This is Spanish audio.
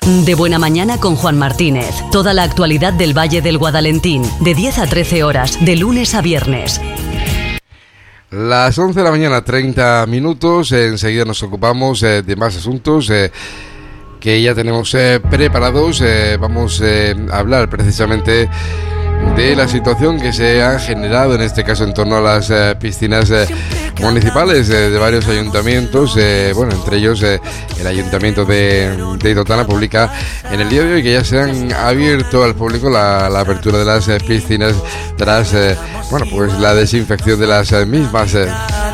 De Buena Mañana con Juan Martínez. Toda la actualidad del Valle del Guadalentín, de 10 a 13 horas, de lunes a viernes. Las 11 de la mañana, 30 minutos. Enseguida nos ocupamos de más asuntos que ya tenemos preparados. Vamos a hablar precisamente de la situación que se ha generado, en este caso en torno a las piscinas municipales de varios ayuntamientos. Entre ellos el ayuntamiento de Totana publica en el día de hoy que ya se han abierto al público la apertura de las piscinas tras la desinfección de las mismas.